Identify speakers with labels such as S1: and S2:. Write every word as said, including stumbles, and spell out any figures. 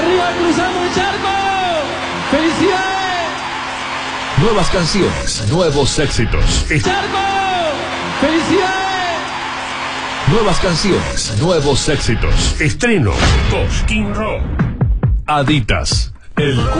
S1: Arriba cruzando el charco. ¡Felicidades!
S2: Nuevas canciones, nuevos éxitos.
S1: ¡Charco! ¡Felicidades!
S2: Nuevas canciones, nuevos éxitos. Estreno. Cosquín Rock. Aditas. El